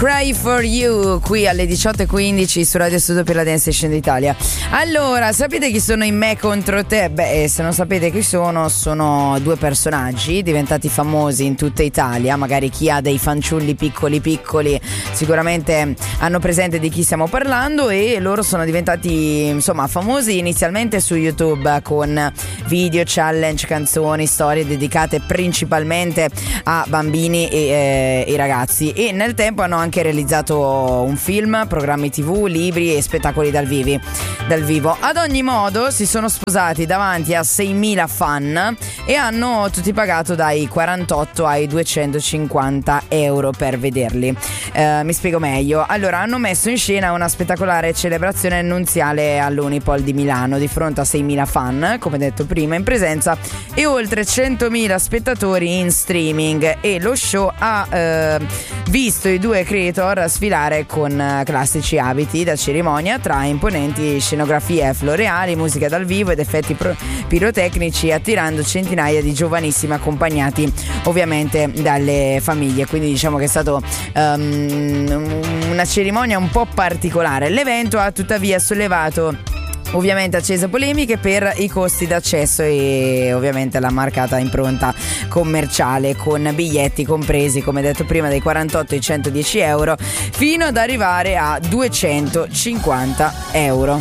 Cry for You qui alle 18:15 su Radio Studio per la Dance Station d'Italia. Allora, sapete chi sono i Me contro te? Beh, se non sapete chi sono due personaggi diventati famosi in tutta Italia. Magari chi ha dei fanciulli piccoli sicuramente hanno presente di chi stiamo parlando, e loro sono diventati insomma famosi inizialmente su YouTube con video, challenge, canzoni, storie dedicate principalmente a bambini e ragazzi, e nel tempo hanno anche realizzato un film, programmi TV, libri e spettacoli dal vivo. Ad ogni modo si sono sposati davanti a 6.000 fan e hanno tutti pagato dai 48 ai 250 euro per vederli. Mi spiego meglio. Allora, hanno messo in scena una spettacolare celebrazione nunziale all'Unipol di Milano di fronte a 6.000 fan, come detto prima, in presenza, e oltre 100.000 spettatori in streaming, e lo show ha visto i due creator sfilare con classici abiti da cerimonia tra imponenti scenografie floreali, musica dal vivo ed effetti pirotecnici, attirando centinaia di giovanissimi accompagnati ovviamente dalle famiglie. Quindi diciamo che è stato una cerimonia un po' particolare. L'evento ha tuttavia sollevato ovviamente accese polemiche per i costi d'accesso e ovviamente la marcata impronta commerciale, con biglietti compresi, come detto prima, dai 48 ai 110 euro fino ad arrivare a 250 euro.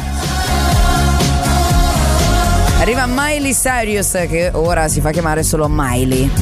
Arriva Miley Cyrus, che ora si fa chiamare solo Miley.